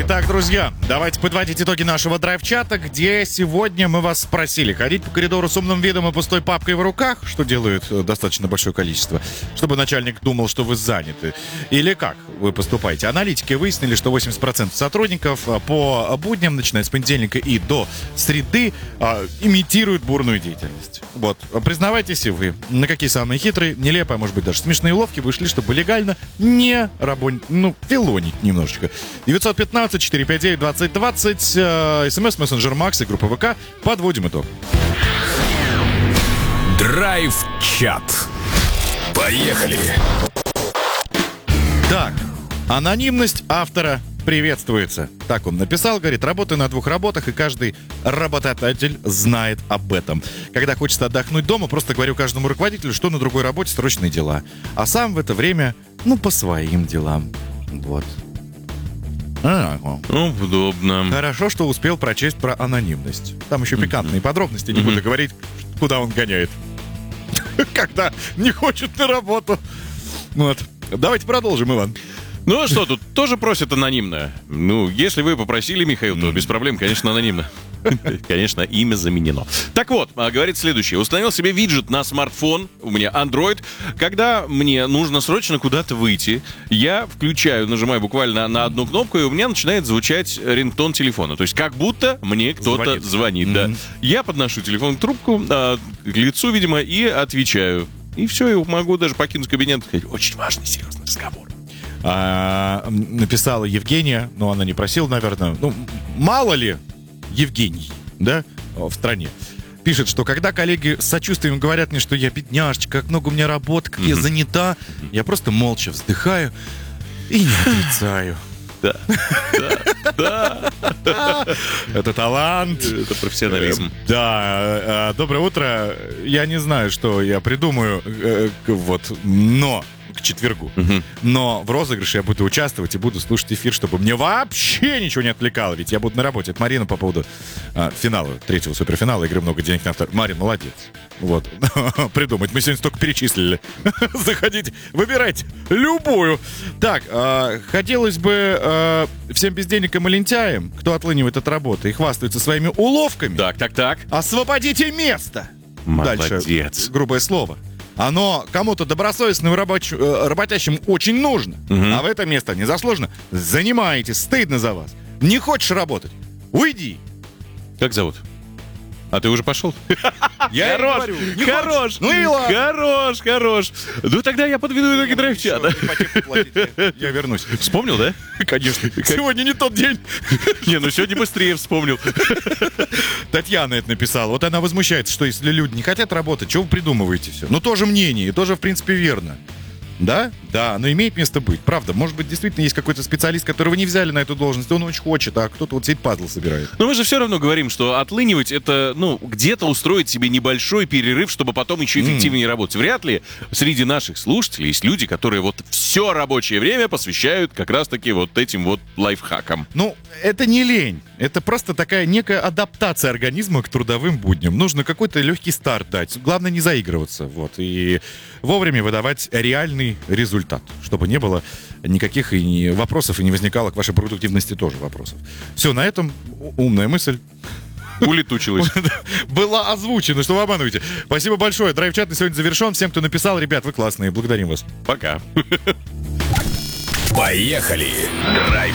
Итак, друзья, давайте подводить итоги нашего драйв-чата, где сегодня мы вас спросили, ходить по коридору с умным видом и пустой папкой в руках, что делают достаточно большое количество, чтобы начальник думал, что вы заняты, или как вы поступаете. Аналитики выяснили, что 80% сотрудников по будням, начиная с понедельника и до среды, имитируют бурную деятельность. Вот, признавайтесь и вы, на какие самые хитрые, нелепые, а может быть даже смешные уловки вы шли, чтобы легально не филонить немножечко. 915-459-2020, смс-мессенджер Макс и группа ВК. Подводим итог. Драйв-чат. Поехали. Так, анонимность автора приветствуется. Так он написал, говорит, работаю на 2 работах, и каждый работодатель знает об этом. Когда хочется отдохнуть дома, просто говорю каждому руководителю, что на другой работе срочные дела. А сам в это время, по своим делам. Вот. Удобно. Хорошо, что успел прочесть про анонимность. Там еще пикантные подробности, не буду говорить, куда он гоняет. Когда не хочет на работу. Вот. Давайте продолжим, Иван. Ну а что, тут тоже просят анонимно. Если вы попросили, Михаил, то без проблем, конечно, анонимно. Конечно, имя заменено. Так вот, говорит следующее. Установил себе виджет на смартфон, у меня Android. Когда мне нужно срочно куда-то выйти, я включаю, нажимаю буквально на одну кнопку, и у меня начинает звучать рингтон телефона. То есть как будто мне кто-то звонит. Да. Я подношу телефон к трубку, к лицу, видимо, и отвечаю. И все, я могу даже покинуть кабинет и сказать, очень важный, серьезный разговор. Написала Евгения, но она не просила, наверное. Мало ли Евгений, да, в стране. Пишет, что когда коллеги с сочувствием говорят мне, что я бедняжечка, как много у меня работы, как я занята, я просто молча вздыхаю и не отрицаю. Да. Это талант. Это профессионализм. Да. Доброе утро. Я не знаю, что я придумаю, но к четвергу. Но в розыгрыше я буду участвовать и буду слушать эфир, чтобы мне вообще ничего не отвлекало. Ведь я буду на работе. Это Марина по поводу финала, 3-го суперфинала игры «Много денег на автор». Марин, молодец. Вот. Придумать. Мы сегодня столько перечислили. Заходите, выбирайте любую. Так, хотелось бы всем бездельникам и лентяям, кто отлынивает от работы и хвастается своими уловками. Так. Освободите место. Молодец. Дальше грубое слово. Оно кому-то добросовестным и работящим очень нужно. А в это место незаслуженно занимаетесь. Стыдно за вас. Не хочешь работать? Уйди. Как зовут? А ты уже пошел? Я хорош. Ну и ладно. Хорош. Ну тогда я подведу итоги драйв-чата. Я вернусь. Вспомнил, да? Конечно. Сегодня не тот день. Сегодня быстрее вспомнил. Tatьяна это написала. Вот она возмущается, что если люди не хотят работать, чего вы придумываете все? Тоже мнение, и тоже, в принципе, верно. Да? Да, оно имеет место быть. Правда, может быть, действительно есть какой-то специалист, которого не взяли на эту должность, он очень хочет, а кто-то сидит пазл собирает. Но мы же все равно говорим, что отлынивать — это, где-то устроить себе небольшой перерыв, чтобы потом еще эффективнее работать. Вряд ли среди наших слушателей есть люди, которые все рабочее время посвящают как раз-таки этим лайфхакам. Это не лень. Это просто такая некая адаптация организма к трудовым будням. Нужно какой-то легкий старт дать. Главное не заигрываться. И вовремя выдавать реальный результат. Чтобы не было никаких вопросов и не возникало к вашей продуктивности тоже вопросов. Все, на этом умная мысль улетучилась. Была озвучена, что вы обманываете. Спасибо большое. Драйв-чат на сегодня завершен. Всем, кто написал, ребят, вы классные. Благодарим вас. Пока. Поехали. Драйв